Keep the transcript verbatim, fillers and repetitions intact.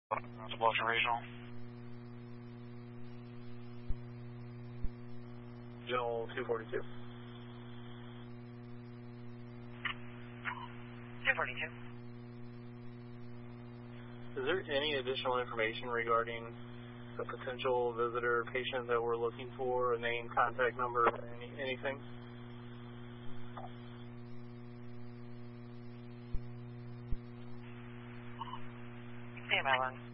Bluffton Regional. Joel two forty-two. two forty-two. Is there any additional information regarding the potential visitor patient that we're looking for, a name, contact number, any, anything? Stand by one.